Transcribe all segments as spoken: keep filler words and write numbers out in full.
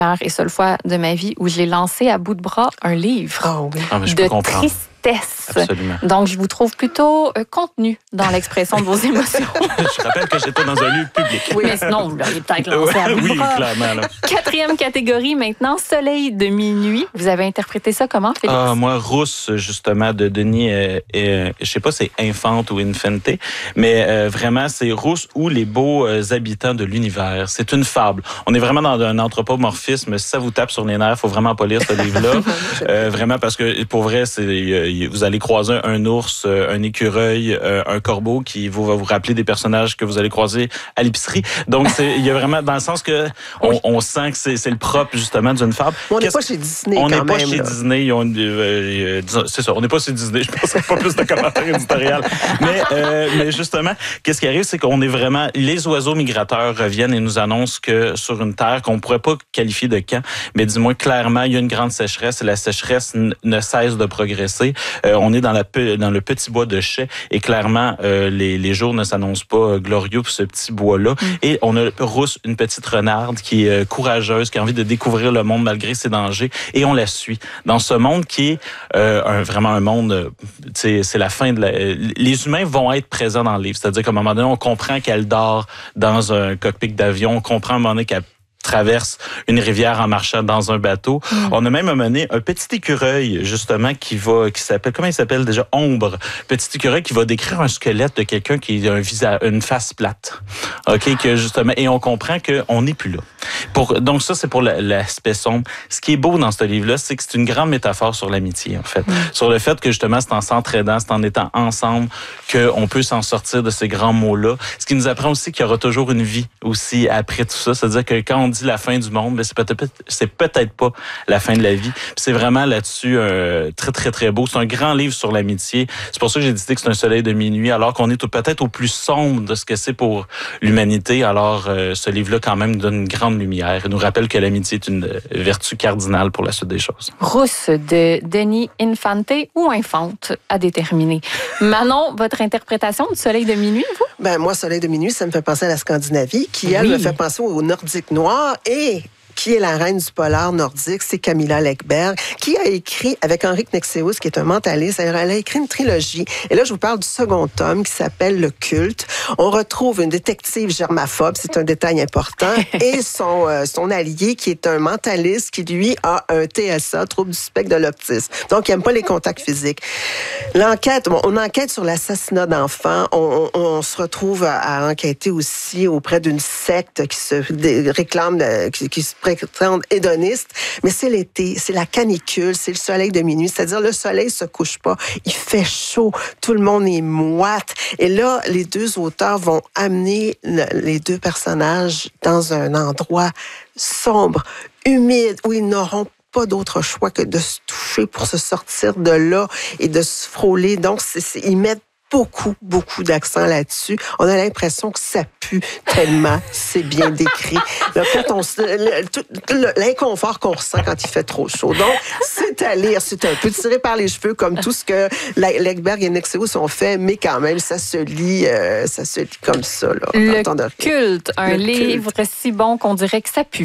et seule fois de ma vie où j'ai lancé à bout de bras un livre oh, oui. ah, mais je de peux comprendre. tristesse. Absolument. Donc, je vous trouve plutôt euh, contenu dans l'expression de vos émotions. Je rappelle que j'étais dans un lieu public. Oui, mais sinon, vous l'auriez peut-être lancé à bout de Oui, bras. clairement. Là. Quatrième catégorie maintenant, Soleil de minuit. Vous avez interprété ça comment, Félix? Ah, moi, Rousse, justement, de Denis, euh, euh, je sais pas si c'est Infante ou Infante, mais euh, vraiment, c'est Rousse ou les beaux euh, habitants de l'univers. C'est une fable. On est vraiment dans un anthropomorphisme. Si ça vous tape sur les nerfs, faut vraiment pas lire ce livre-là. euh, vraiment, parce que pour vrai, c'est, euh, vous allez croiser un ours, un écureuil, euh, un corbeau qui vous va vous rappeler des personnages que vous allez croiser à l'épicerie. Donc, c'est, il y a vraiment, dans le sens que on, oui. on sent que c'est, c'est le propre, justement, d'une fable. On n'est pas chez Disney, On n'est pas même, chez là. Disney. Ils ont, euh, euh, c'est ça, on n'est pas chez Disney. Je pense qu'il n'y a pas plus de commentaires éditoriaux. Mais, euh, mais justement, qu'est-ce qui arrive, c'est qu'on est vraiment... Les oiseaux migrateurs reviennent et nous annoncent que sur une terre qu'on ne pourrait pas qualifier de camp, mais du moins, clairement, il y a une grande sécheresse et la sécheresse n- ne cesse de progresser. Euh, on est dans, la, dans le petit bois de chais et clairement, euh, les, les jours ne s'annoncent pas glorieux pour ce petit bois-là. Mm. Et on a Rousse, une petite renarde qui est courageuse, qui a envie de découvrir le monde malgré ses dangers et on la suit dans ce monde qui est euh, un, vraiment un monde, c'est la fin de la... Les humains vont être présents dans le livre, c'est-à-dire qu'à un moment donné, on comprend qu'elle dort dans un cockpit d'avion, on comprend à un moment donné qu'elle traverse une rivière en marchant dans un bateau. Mm. On a même amené un petit écureuil, justement, qui va, qui s'appelle, comment il s'appelle déjà? Ombre. Petit écureuil qui va décrire un squelette de quelqu'un qui a un visage, une face plate. OK? Que justement, et on comprend qu'on n'est plus là. Pour, donc ça, c'est pour l'aspect sombre. Ce qui est beau dans ce livre-là, c'est que c'est une grande métaphore sur l'amitié, en fait. Mm. Sur le fait que, justement, c'est en s'entraidant, c'est en étant ensemble qu'on peut s'en sortir de ces grands mots-là. Ce qui nous apprend aussi qu'il y aura toujours une vie aussi après tout ça. C'est-à-dire que quand on dit la fin du monde, mais c'est peut-être c'est peut-être pas la fin de la vie. Puis c'est vraiment là-dessus euh, très très très beau. C'est un grand livre sur l'amitié. C'est pour ça que j'ai décidé que c'est un soleil de minuit, alors qu'on est peut-être au plus sombre de ce que c'est pour l'humanité. Alors euh, ce livre-là quand même nous donne une grande lumière et nous rappelle que l'amitié est une vertu cardinale pour la suite des choses. Rousse de Denis Infante ou Infante à déterminer. Manon, votre interprétation du soleil de minuit, vous? Ben moi, soleil de minuit, ça me fait penser à la Scandinavie, qui elle oui. me fait penser au Nordique noir. Et qui est la reine du polar nordique, c'est Camilla Läckberg, qui a écrit, avec Henrik Nexeus, qui est un mentaliste, elle a écrit une trilogie. Et là, je vous parle du second tome qui s'appelle Le Culte. On retrouve une détective germaphobe, c'est un détail important, et son, euh, son allié, qui est un mentaliste, qui, lui, a un T S A, trouble du spectre de l'autisme. Donc, il n'aime pas les contacts physiques. L'enquête, bon, on enquête sur l'assassinat d'enfants. On, on, on se retrouve à, à enquêter aussi auprès d'une secte qui se dé, réclame, de, qui, qui se prétendent hédonistes, mais c'est l'été, c'est la canicule, c'est le soleil de minuit, c'est-à-dire le soleil se couche pas, il fait chaud, tout le monde est moite, et là, les deux auteurs vont amener le, les deux personnages dans un endroit sombre, humide, où ils n'auront pas d'autre choix que de se toucher pour se sortir de là et de se frôler. Donc, c'est, c'est, ils mettent beaucoup, beaucoup d'accent là-dessus. On a l'impression que ça pue tellement c'est bien décrit. Là, quand on, le, tout, le, l'inconfort qu'on ressent quand il fait trop chaud. Donc, c'est à lire. C'est un peu tiré par les cheveux comme tout ce que Läckberg et Nexeus ont fait, mais quand même, ça se lit, euh, ça se lit comme ça. Là, le Culte, un le livre culte. Si bon qu'on dirait que ça pue.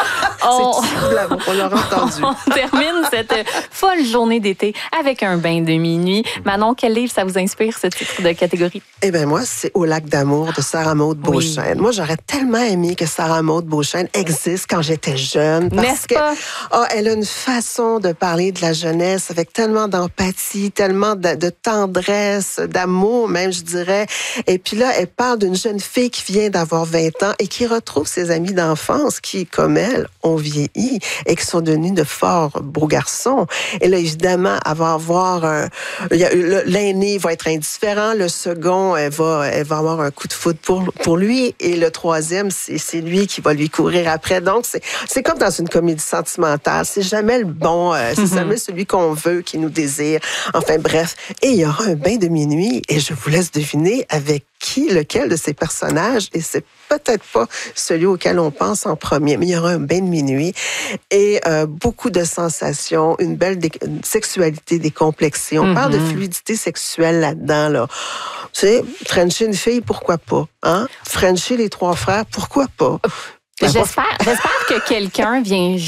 on... C'est on l'aura entendu. On termine cette folle journée d'été avec un bain de minuit. Manon, quel livre ça vous inspire, ce titre de catégorie? Eh bien, moi, c'est Au lac d'amour de Sarah Maud Beauchesne. Oui. Moi, j'aurais tellement aimé que Sarah Maud Beauchesne existe quand j'étais jeune. Parce N'est-ce que, pas? Oh, elle a une façon de parler de la jeunesse avec tellement d'empathie, tellement de, de tendresse, d'amour même, je dirais. Et puis là, elle parle d'une jeune fille qui vient d'avoir vingt ans et qui retrouve ses amis d'enfance qui, comme elle, ont vieilli et qui sont devenus de forts beaux garçons. Et là, évidemment, elle va avoir un... L'aîné va être indifférent, le second, elle va, elle va avoir un coup de foudre pour, pour lui, et le troisième, c'est, c'est lui qui va lui courir après. Donc, c'est, c'est comme dans une comédie sentimentale. C'est jamais le bon, euh, c'est mm-hmm. jamais celui qu'on veut, qui nous désire. Enfin, bref. Et il y aura un bain de minuit, et je vous laisse deviner avec qui, lequel de ces personnages, et c'est peut-être pas celui auquel on pense en premier, mais il y aura un bain de minuit et euh, beaucoup de sensations, une belle dé- une sexualité décomplexée. On mm-hmm. parle de fluidité sexuelle là-dedans, là. Tu sais, Frencher une fille, pourquoi pas? Hein? Frencher les trois frères, pourquoi pas? J'espère, j'espère que quelqu'un vient